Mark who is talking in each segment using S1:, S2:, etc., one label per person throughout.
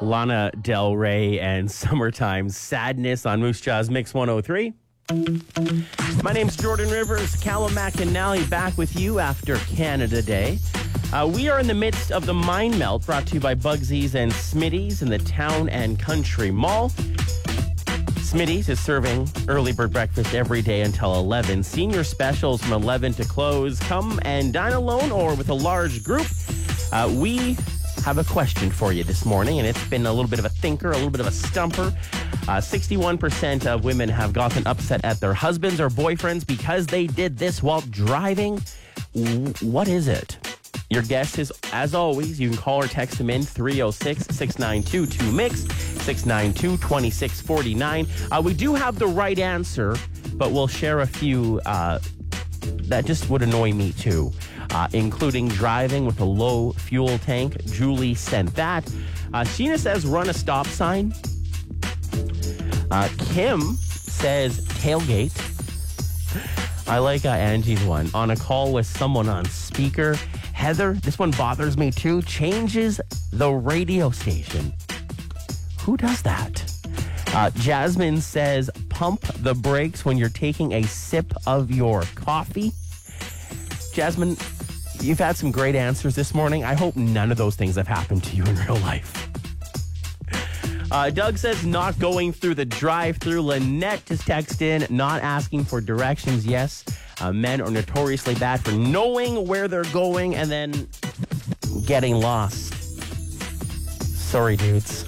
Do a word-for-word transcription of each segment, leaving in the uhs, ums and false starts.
S1: Lana Del Rey and Summertime Sadness on Moose Jaw's Mix one oh three. My name's Jordan Rivers. Callum McAnally back with you after Canada Day. Uh, we are in the midst of the Mind Melt, brought to you by Bugsies and Smitty's in the Town and Country Mall. Smitty's is serving early bird breakfast every day until eleven. Senior specials from eleven to close. Come and dine alone or with a large group. Uh, we have a question for you this morning, and it's been a little bit of a thinker, a little bit of a stumper. Uh, sixty-one percent of women have gotten upset at their husbands or boyfriends because they did this while driving. W- what is it? Your guess is, as always, you can call or text them in three oh six, six nine two, two mix, six nine two, two six four nine. Uh, we do have the right answer, but we'll share a few uh, that just would annoy me too, uh, including driving with a low fuel tank. Julie sent that. Uh, Sheena says run a stop sign. Uh, Kim says tailgate. I like uh, Angie's one. On a call with someone on speaker. Heather, this one bothers me too, changes the radio station. Who does that? Uh, Jasmine says pump the brakes when you're taking a sip of your coffee. Jasmine, you've had some great answers this morning. I hope none of those things have happened to you in real life. Uh, Doug says not going through the drive-thru. Lynette just texted in, not asking for directions. Yes, uh, men are notoriously bad for knowing where they're going and then getting lost. Sorry, dudes.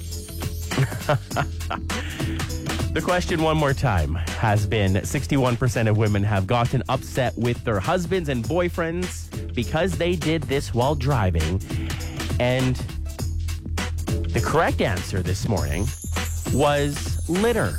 S1: The question one more time has been sixty-one percent of women have gotten upset with their husbands and boyfriends because they did this while driving. And the correct answer this morning was litter.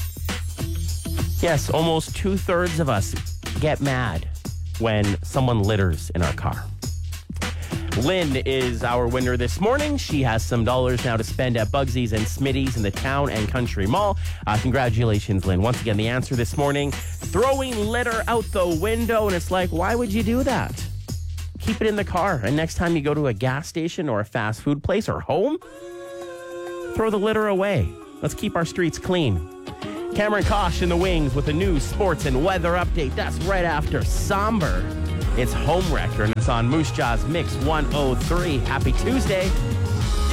S1: Yes, almost two-thirds of us get mad when someone litters in our car. Lynn is our winner this morning. She has some dollars now to spend at Bugsies and Smitty's in the Town and Country Mall. Uh, congratulations, Lynn. Once again, the answer this morning, throwing litter out the window. And it's like, why would you do that? Keep it in the car. And next time you go to a gas station or a fast food place or home, throw the litter away. Let's keep our streets clean. Cameron Kosh in the wings with a new sports and weather update. That's right after Somber. It's Home Wrecker, and it's on Moose Jaw's Mix one oh three. Happy Tuesday.